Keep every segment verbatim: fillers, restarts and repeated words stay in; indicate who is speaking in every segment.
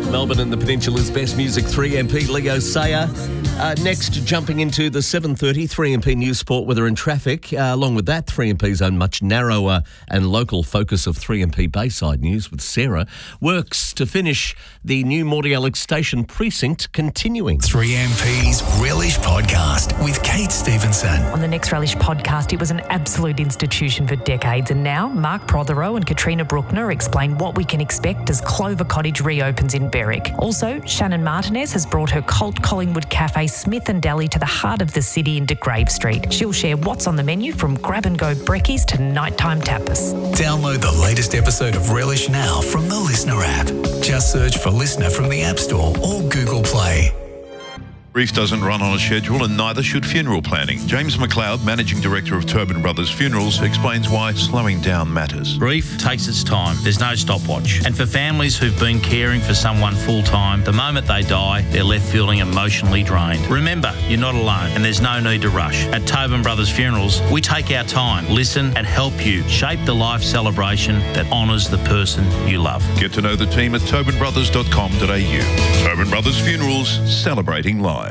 Speaker 1: Melbourne and the Peninsula's best music, three M P Leo Sayer. Uh, next, jumping into the seven thirty, three M P News Sport, weather and traffic. Uh, along with that, three M P's own much narrower and local focus of three M P Bayside News with Sarah. Works to finish the new Mordialloc Station precinct continuing.
Speaker 2: three M P's Relish Podcast with Kate Stevenson.
Speaker 3: On the next Relish Podcast, it was an absolute institution for decades, and now Mark Prothero and Katrina Bruckner explain what we can expect as Clover Cottage reopens in Berwick. Also, Shannon Martinez has brought her cult Collingwood cafe Smith and Deli to the heart of the city into Grave Street. She'll share what's on the menu from grab-and-go brekkies to nighttime tapas.
Speaker 2: Download the latest episode of Relish now from the Listener app. Just search for Listener from the App Store or Google Play.
Speaker 4: Grief doesn't run on a schedule, and neither should funeral planning. James McLeod, Managing Director of Tobin Brothers Funerals, explains why slowing down matters.
Speaker 5: Grief takes its time. There's no stopwatch. And for families who've been caring for someone full-time, the moment they die, they're left feeling emotionally drained. Remember, you're not alone, and there's no need to rush. At Tobin Brothers Funerals, we take our time, listen, and help you shape the life celebration that honours the person you love.
Speaker 4: Get to know the team at tobin brothers dot com dot a u. Tobin Brothers Funerals, celebrating lives.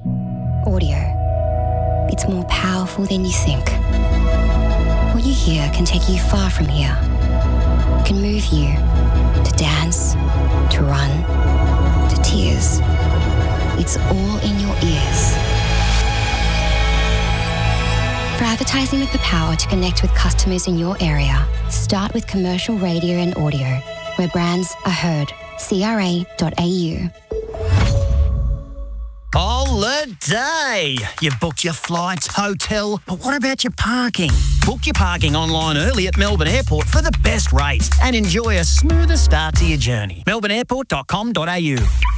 Speaker 6: Audio. It's more powerful than you think. What you hear can take you far from here. It can move you to dance, to run, to tears. It's all in your ears. For advertising with the power to connect with customers in your area, start with commercial radio and audio, where brands are heard. C R A dot A U.
Speaker 7: Holiday! You've booked your flights, hotel, but what about your parking? Book your parking online early at Melbourne Airport for the best rates and enjoy a smoother start to your journey. melbourne airport dot com dot a u.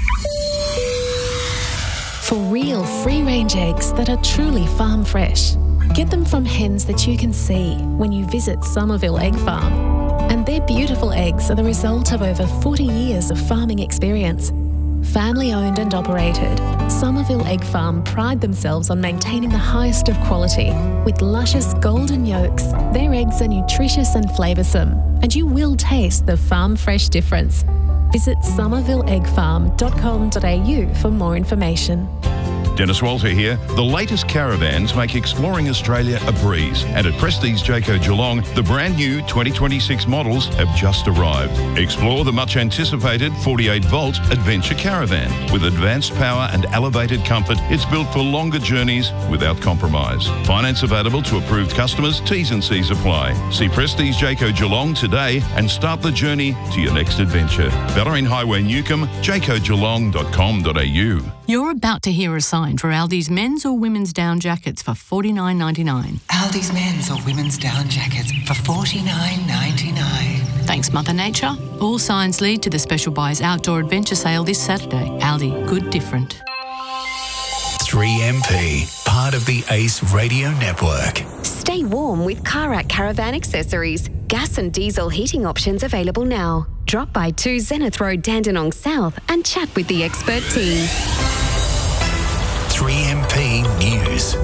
Speaker 8: For real free-range eggs that are truly farm fresh, get them from hens that you can see when you visit Somerville Egg Farm. And their beautiful eggs are the result of over forty years of farming experience. Family owned and operated, Somerville Egg Farm pride themselves on maintaining the highest of quality. With luscious golden yolks, their eggs are nutritious and flavoursome, and you will taste the farm fresh difference. Visit somerville egg farm dot com dot a u for more information.
Speaker 4: Dennis Walter here. The latest caravans make exploring Australia a breeze. And at Prestige Jayco Geelong, the brand new twenty twenty-six models have just arrived. Explore the much anticipated forty-eight volt Adventure Caravan. With advanced power and elevated comfort, it's built for longer journeys without compromise. Finance available to approved customers. T's and C's apply. See Prestige Jayco Geelong today and start the journey to your next adventure. Bellarine Highway Newcomb, jayco geelong dot com dot a u.
Speaker 9: You're about to hear a sign for Aldi's men's or women's down jackets for forty-nine ninety-nine.
Speaker 10: Aldi's men's or women's down jackets for forty-nine ninety-nine.
Speaker 9: Thanks, Mother Nature. All signs lead to the Special Buys Outdoor Adventure Sale this Saturday. Aldi, good different.
Speaker 2: three M P, part of the Ace Radio Network.
Speaker 11: Stay warm with Karak Caravan Accessories. Gas and diesel heating options available now. Drop by two Zenith Road, Dandenong South and chat with the expert team.
Speaker 2: three M P News.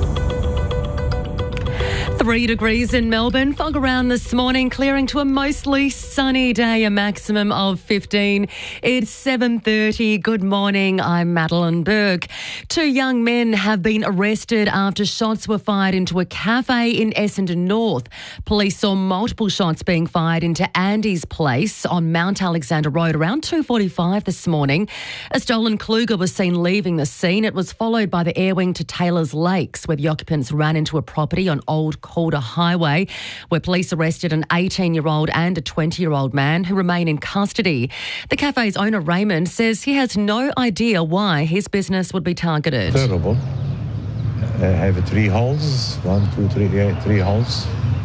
Speaker 12: Three degrees in Melbourne. Fog around this morning, clearing to a mostly sunny day, a maximum of fifteen. It's seven thirty. Good morning. I'm Madeline Burke. Two young men have been arrested after shots were fired into a cafe in Essendon North. Police saw multiple shots being fired into Andy's Place on Mount Alexander Road around two forty-five this morning. A stolen Kluger was seen leaving the scene. It was followed by the air wing to Taylor's Lakes, where the occupants ran into a property on Old Calder Highway, where police arrested an eighteen-year-old and a twenty-year-old man who remain in custody. The cafe's owner, Raymond, says he has no idea why his business would be targeted.
Speaker 13: Terrible. I have three holes, one, two, three, yeah, three holes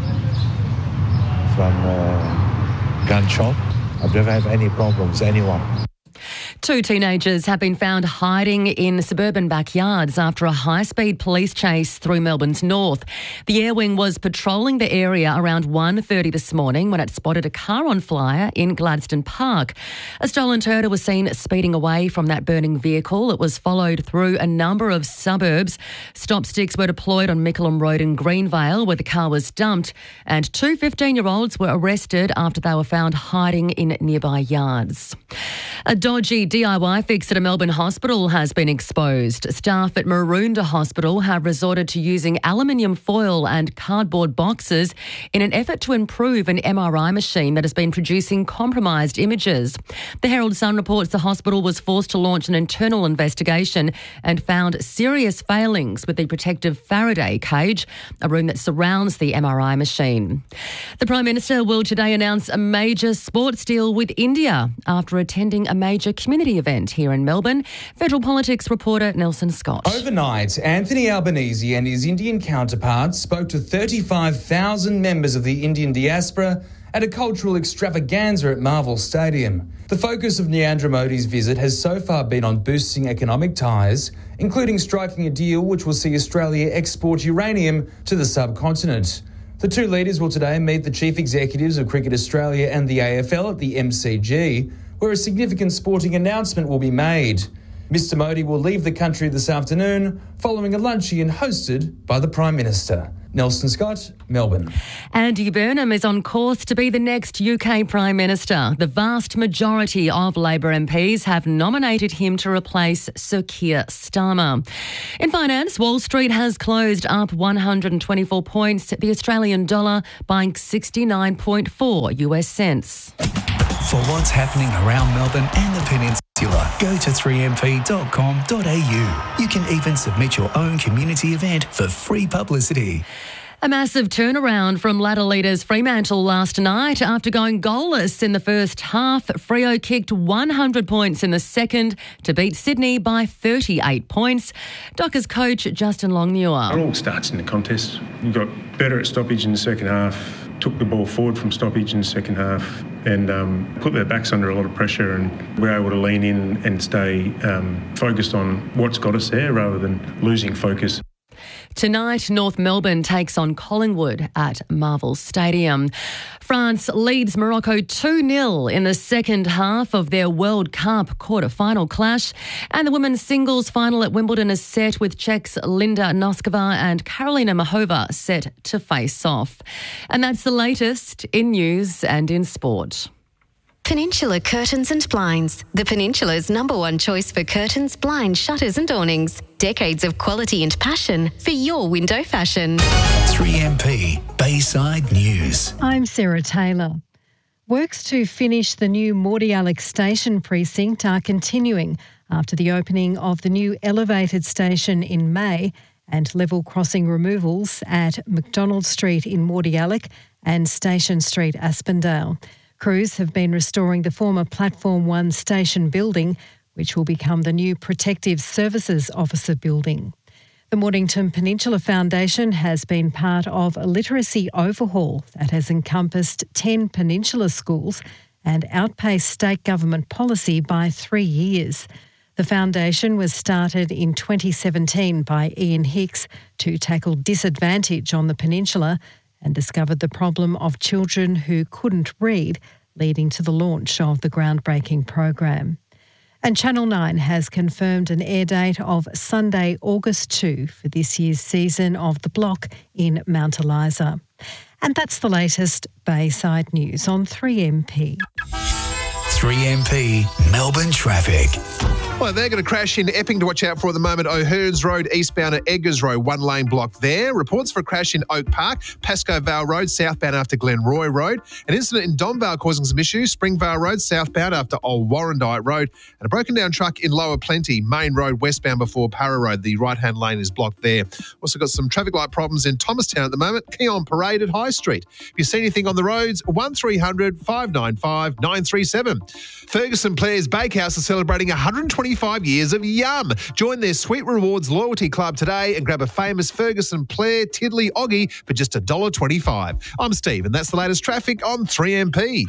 Speaker 13: from uh, gunshot. I've never had any problems, anyone.
Speaker 12: Two teenagers have been found hiding in suburban backyards after a high-speed police chase through Melbourne's north. The air wing was patrolling the area around one thirty this morning when it spotted a car on flyer in Gladstone Park. A stolen Toyota was seen speeding away from that burning vehicle. It was followed through a number of suburbs. Stop sticks were deployed on Mickleham Road in Greenvale, where the car was dumped, and two fifteen-year-olds were arrested after they were found hiding in nearby yards. A dodgy D I Y fix at a Melbourne hospital has been exposed. Staff at Maroondah Hospital have resorted to using aluminium foil and cardboard boxes in an effort to improve an M R I machine that has been producing compromised images. The Herald Sun reports the hospital was forced to launch an internal investigation and found serious failings with the protective Faraday cage, a room that surrounds the M R I machine. The Prime Minister will today announce a major sports deal with India after attending a major community event here in Melbourne. Federal politics reporter Nelson Scott.
Speaker 14: Overnight, Anthony Albanese and his Indian counterparts spoke to thirty-five thousand members of the Indian diaspora at a cultural extravaganza at Marvel Stadium. The focus of Narendra Modi's visit has so far been on boosting economic ties, including striking a deal which will see Australia export uranium to the subcontinent. The two leaders will today meet the chief executives of Cricket Australia and the A F L at the M C G, where a significant sporting announcement will be made. Mister Modi will leave the country this afternoon following a luncheon hosted by the Prime Minister. Nelson Scott, Melbourne.
Speaker 12: Andy Burnham is on course to be the next U K Prime Minister. The vast majority of Labor M Ps have nominated him to replace Sir Keir Starmer. In finance, Wall Street has closed up one hundred twenty-four points, the Australian dollar buying sixty-nine point four US cents.
Speaker 2: For what's happening around Melbourne and the Peninsula, go to three m p dot com dot a u. You can even submit your own community event for free publicity.
Speaker 12: A massive turnaround from ladder leaders Fremantle last night after going goalless in the first half. Freo kicked one hundred points in the second to beat Sydney by thirty-eight points. Dockers coach Justin Longmuir.
Speaker 15: It all starts in the contest. We got better at stoppage in the second half, took the ball forward from stoppage in the second half and um, put their backs under a lot of pressure, and we're able to lean in and stay um, focused on what's got us there rather than losing focus.
Speaker 12: Tonight, North Melbourne takes on Collingwood at Marvel Stadium. France leads Morocco two nil in the second half of their World Cup quarter-final clash. And the women's singles final at Wimbledon is set with Czechs Linda Noskova and Karolina Mahova set to face off. And that's the latest in news and in sport.
Speaker 11: Peninsula Curtains and Blinds. The Peninsula's number one choice for curtains, blinds, shutters and awnings. Decades of quality and passion for your window fashion.
Speaker 2: three M P Bayside News.
Speaker 16: I'm Sarah Taylor. Works to finish the new Mordialloc Station precinct are continuing after the opening of the new elevated station in May and level crossing removals at McDonald Street in Mordialloc and Station Street, Aspendale. Crews have been restoring the former Platform one station building, which will become the new Protective Services Officer building. The Mornington Peninsula Foundation has been part of a literacy overhaul that has encompassed ten Peninsula schools and outpaced state government policy by three years. The foundation was started in twenty seventeen by Ian Hicks to tackle disadvantage on the peninsula and discovered the problem of children who couldn't read, leading to the launch of the groundbreaking program. And Channel nine has confirmed an air date of Sunday, August second for this year's season of The Block in Mount Eliza. And that's the latest Bayside News on three M P.
Speaker 2: three M P Melbourne traffic.
Speaker 17: Well, they're going to crash in Epping to watch out for at the moment. O'Hearns Road eastbound at Edgars Road, one lane block there. Reports for a crash in Oak Park, Pascoe Vale Road, southbound after Glenroy Road. An incident in Donvale causing some issues, Springvale Road, southbound after Old Warrandyte Road. And a broken down truck in Lower Plenty, Main Road, westbound before Para Road. The right-hand lane is blocked there. Also got some traffic light problems in Thomastown at the moment, Keon Parade at High Street. If you see anything on the roads, one three hundred, five nine five, nine three seven. Ferguson Players Bakehouse are celebrating one hundred twenty-five years of yum. Join their Sweet Rewards loyalty club today and grab a famous Ferguson Player Tiddly Oggy for just one dollar twenty-five. I'm Steve, and that's the latest traffic on three M P.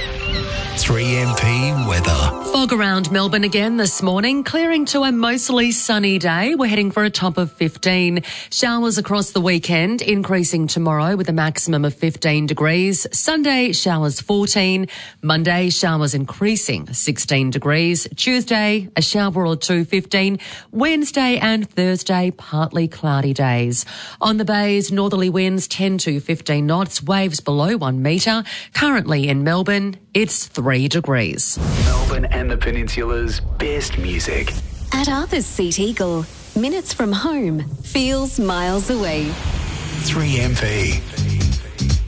Speaker 2: three M P weather.
Speaker 12: Fog around Melbourne again this morning, clearing to a mostly sunny day. We're heading for a top of fifteen. Showers across the weekend, increasing tomorrow with a maximum of fifteen degrees. Sunday, showers fourteen. Monday, showers increasing, sixteen degrees. Tuesday, a shower or two, fifteen. Wednesday and Thursday, partly cloudy days. On the bays, northerly winds ten to fifteen knots, waves below one metre. Currently in Melbourne, it's three degrees.
Speaker 18: Melbourne and the
Speaker 2: the Peninsula's best music.
Speaker 11: At Arthur's Seat Eagle, minutes from home feels miles away.
Speaker 2: three M P.